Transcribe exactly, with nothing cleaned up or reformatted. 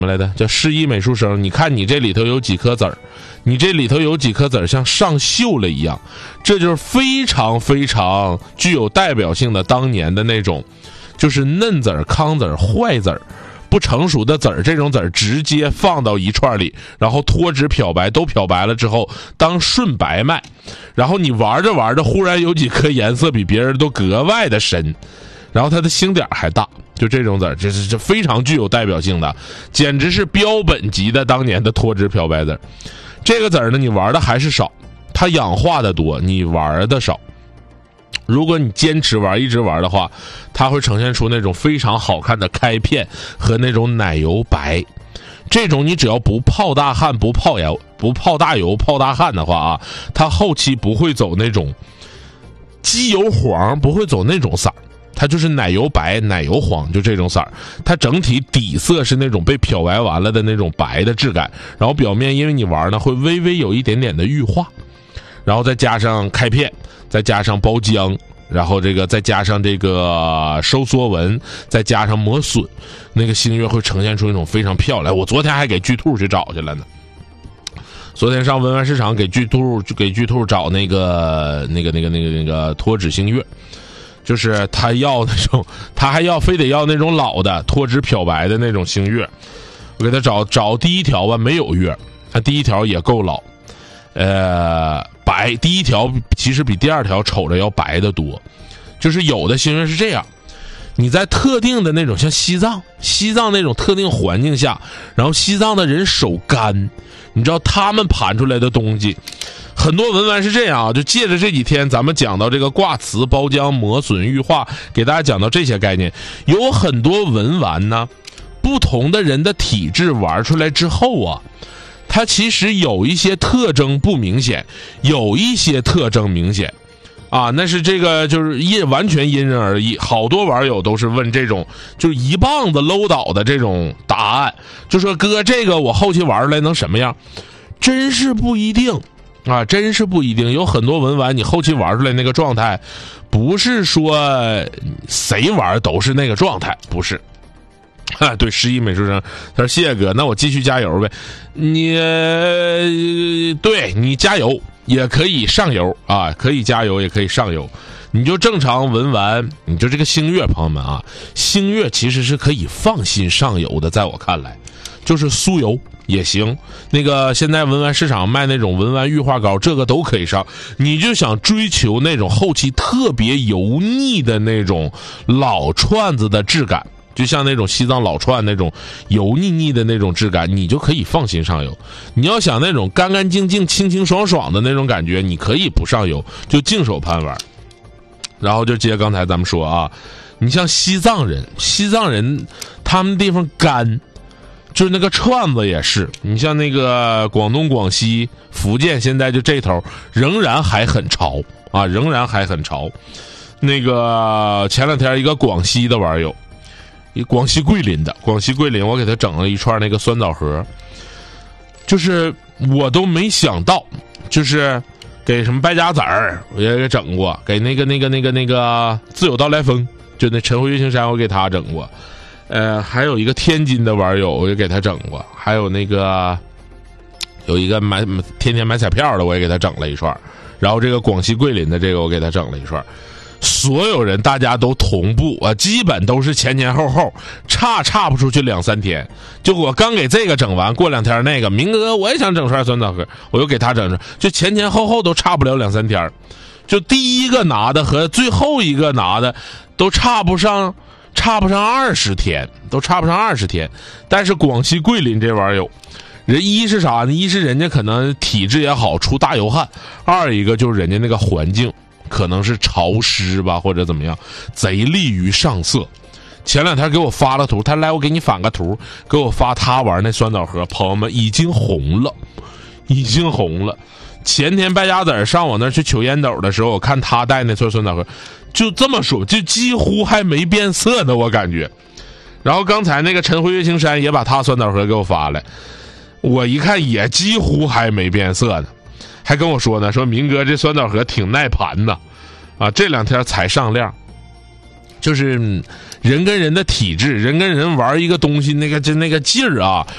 么来的？叫示意美术生。你看你这里头有几颗籽儿，你这里头有几颗籽儿像上锈了一样，这就是非常非常具有代表性的当年的那种，就是嫩籽儿、糠籽儿、坏籽儿。不成熟的籽儿，这种籽儿直接放到一串里，然后脱脂漂白，都漂白了之后当顺白卖。然后你玩着玩着，忽然有几颗颜色比别人都格外的深，然后它的星点还大，就这种籽儿，这是这非常具有代表性的，简直是标本级的当年的脱脂漂白籽儿。这个籽儿呢，你玩的还是少，它氧化的多，你玩的少。如果你坚持玩一直玩的话，它会呈现出那种非常好看的开片和那种奶油白。这种你只要不泡大汗、不泡油、不泡大油、泡大汗的话啊，它后期不会走那种机油黄，不会走那种色儿，它就是奶油白、奶油黄，就这种色儿。它整体底色是那种被漂白完了的那种白的质感，然后表面因为你玩呢会微微有一点点的玉化，然后再加上开片，再加上包浆，然后这个再加上这个收缩纹，再加上磨损，那个星月会呈现出一种非常漂亮。我昨天还给巨兔去找去了呢，昨天上文玩市场给巨兔给巨兔找那个那个那个那个那个脱脂星月，就是他要那种，他还要非得要那种老的脱脂漂白的那种星月。我给他找找第一条吧，没有月，他第一条也够老，呃，白第一条其实比第二条瞅着要白的多。就是有的星月是这样，你在特定的那种像西藏西藏那种特定环境下，然后西藏的人手干，你知道他们盘出来的东西，很多文玩是这样啊。就借着这几天咱们讲到这个挂瓷、包浆、磨损、玉化，给大家讲到这些概念，有很多文玩呢，不同的人的体质玩出来之后啊，它其实有一些特征不明显，有一些特征明显啊，那是这个就是因完全因人而异。好多网友都是问这种就是一棒子搂倒的这种答案，就说哥这个我后期玩出来能什么样，真是不一定啊，真是不一定。有很多文玩你后期玩出来那个状态，不是说谁玩都是那个状态，不是。啊，对，十一美术生，他说谢谢哥，那我继续加油呗。你对你加油也可以上游啊，可以加油也可以上游。你就正常文玩，你就这个星月，朋友们啊，星月其实是可以放心上游的，在我看来，就是酥油也行。那个现在文玩市场卖那种文玩玉化膏，这个都可以上。你就想追求那种后期特别油腻的那种老串子的质感，就像那种西藏老串那种油腻腻的那种质感，你就可以放心上油。你要想那种干干净净、清清爽爽的那种感觉，你可以不上油，就净手盘玩。然后就接刚才咱们说啊，你像西藏人，西藏人他们地方干，就是那个串子也是。你像那个广东、广西、福建，现在就这头仍然还很潮啊，仍然还很潮。那个前两天一个广西的网友，一广西桂林的，广西桂林，我给他整了一串那个酸枣核，就是我都没想到，就是给什么败家子儿我也给整过，给那个那个那个那个自有到来风，就那陈辉月青山我给他整过，呃，还有一个天津的网友我也给他整过，还有那个有一个买天天买彩票的我也给他整了一串，然后这个广西桂林的这个我给他整了一串。所有人大家都同步啊，基本都是前前后后，差差不出去两三天。就我刚给这个整完，过两天那个明哥我也想整串酸枣核，我又给他整出，就前前后后都差不了两三天。就第一个拿的和最后一个拿的都差不上，差不上二十天，都差不上二十天。但是广西桂林这玩意儿有。人一是啥呢？一是人家可能体质也好，出大油汗；二一个就是人家那个环境。可能是潮湿吧，或者怎么样，贼利于上色。前两天给我发了图，他来我给你返个图，给我发他玩那酸枣核，朋友们已经红了，已经红了。前天败家子上我那儿去求烟斗的时候，我看他带那串酸枣核，就这么说，就几乎还没变色呢，我感觉。然后刚才那个陈辉月青山也把他酸枣核给我发来，我一看也几乎还没变色呢。还跟我说呢，说明哥这酸枣核挺耐盘的，啊，这两天才上量。就是人跟人的体质，人跟人玩一个东西，那个就那个劲儿啊，